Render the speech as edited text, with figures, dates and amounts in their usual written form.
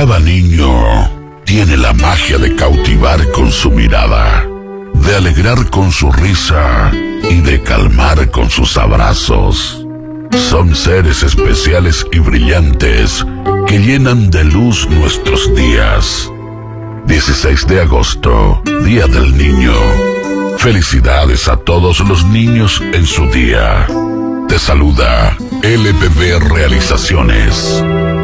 Cada niño tiene la magia de cautivar con su mirada, de alegrar con su risa y de calmar con sus abrazos. Son seres especiales y brillantes que llenan de luz nuestros días. 16 de agosto, Día del Niño. Felicidades a todos los niños en su día. Te saluda LPB Realizaciones.